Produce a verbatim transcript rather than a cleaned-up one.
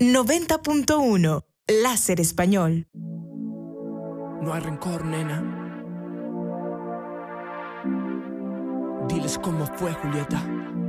noventa punto uno, Láser Español. No hay rencor, nena. Diles cómo fue, Julieta.